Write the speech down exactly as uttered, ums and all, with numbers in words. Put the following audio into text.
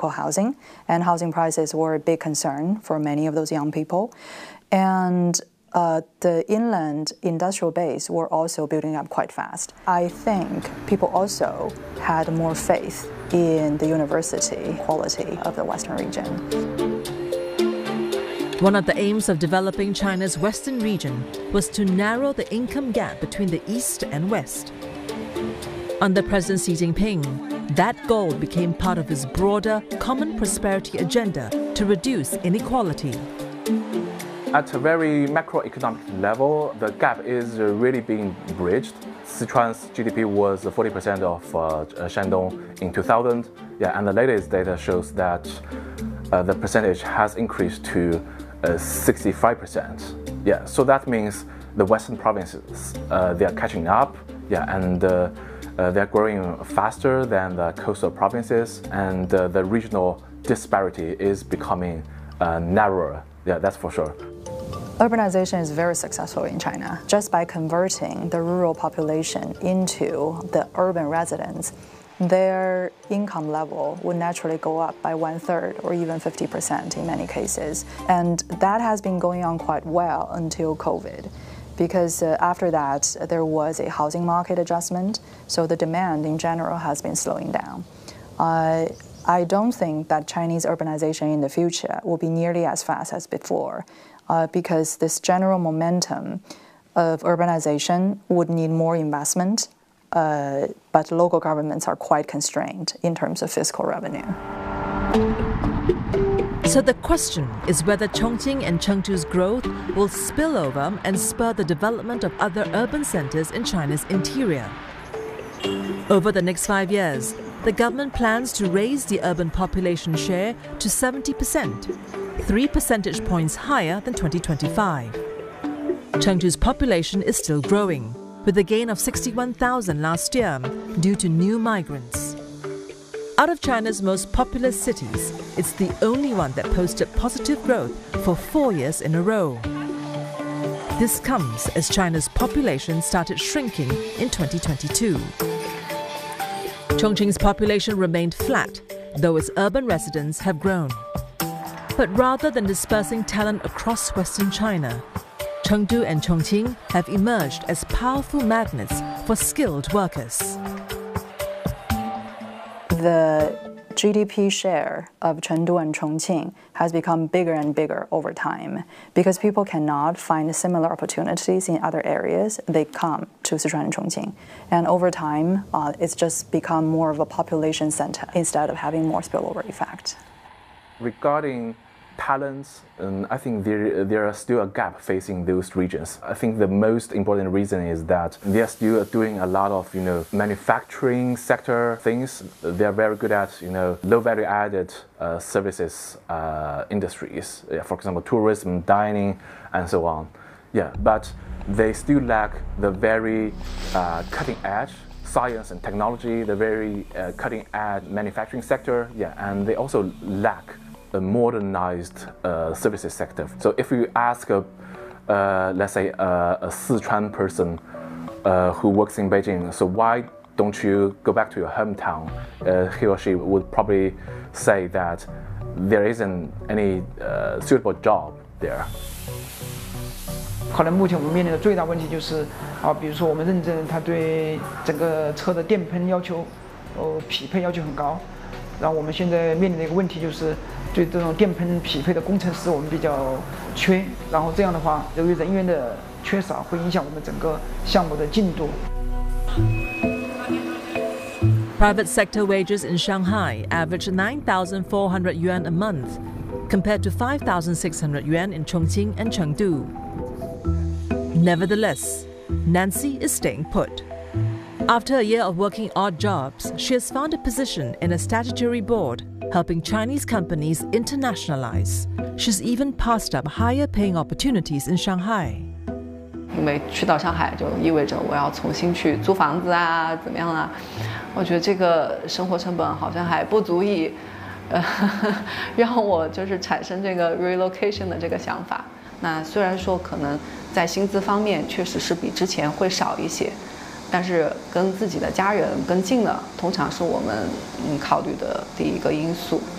affordable housing, and housing prices were a big concern for many of those young people. And uh, the inland industrial base were also building up quite fast. I think people also had more faith in the university quality of the Western region. One of the aims of developing China's Western region was to narrow the income gap between the East and West. Under President Xi Jinping, that goal became part of his broader Common Prosperity Agenda to reduce inequality. At a very macroeconomic level, the gap is really being bridged. Sichuan's G D P was forty percent of uh, Shandong in two thousand, yeah, and the latest data shows that uh, the percentage has increased to uh, sixty-five percent. Yeah, so that means the western provinces, uh, they are catching up, yeah, and uh, uh, they're growing faster than the coastal provinces, and uh, the regional disparity is becoming uh, narrower. Yeah, that's for sure. Urbanization is very successful in China. Just by converting the rural population into the urban residents, their income level would naturally go up by one third or even fifty percent in many cases. And that has been going on quite well until COVID, because uh, after that there was a housing market adjustment, so the demand in general has been slowing down. Uh, I don't think that Chinese urbanization in the future will be nearly as fast as before. Uh, because this general momentum of urbanization would need more investment, uh, but local governments are quite constrained in terms of fiscal revenue. So the question is whether Chongqing and Chengdu's growth will spill over and spur the development of other urban centers in China's interior. Over the next five years, the government plans to raise the urban population share to seventy percent. Three percentage points higher than twenty twenty-five. Chengdu's population is still growing, with a gain of sixty-one thousand last year due to new migrants. Out of China's most populous cities, it's the only one that posted positive growth for four years in a row. This comes as China's population started shrinking in twenty twenty-two. Chongqing's population remained flat, though its urban residents have grown. But rather than dispersing talent across Western China, Chengdu and Chongqing have emerged as powerful magnets for skilled workers. The G D P share of Chengdu and Chongqing has become bigger and bigger over time. Because people cannot find similar opportunities in other areas, they come to Sichuan and Chongqing. And over time, uh, it's just become more of a population center instead of having more spillover effect. Regarding talents, um, I think there, there are still a gap facing those regions. I think the most important reason is that they are still doing a lot of, you know, manufacturing sector things. They are very good at, you know, low value added uh, services uh, industries. Yeah, for example, tourism, dining, and so on. Yeah, but they still lack the very uh, cutting edge science and technology, the very uh, cutting edge manufacturing sector. Yeah, and they also lack a modernized uh, services sector. So if you ask, a, uh, let's say, a, a Sichuan person uh, who works in Beijing, so why don't you go back to your hometown? Uh, he or she would probably say that there isn't any uh, suitable job there. 可能目前我们面临的最大问题就是啊，比如说我们认证它对整个车的电喷要求，呃，匹配要求很高。然后我们现在面临的一个问题就是，对这种电喷匹配的工程师我们比较缺。然后这样的话，由于人员的缺少，会影响我们整个项目的进度。 Private sector wages in Shanghai average nine thousand four hundred yuan a month, compared to five thousand six hundred yuan in Chongqing and Chengdu. Nevertheless, Nancy is staying put. After a year of working odd jobs, she has found a position in a statutory board, helping Chinese companies internationalize. She's even passed up higher paying opportunities in Shanghai. 因为去到上海就意味着我要重新去租房子啊，怎么样啊？我觉得这个生活成本好像还不足以，呃，让我就是产生这个 relocation 的这个想法。那虽然说可能在薪资方面确实是比之前会少一些，但是跟自己的家人更近了，通常是我们嗯考虑的第一个因素。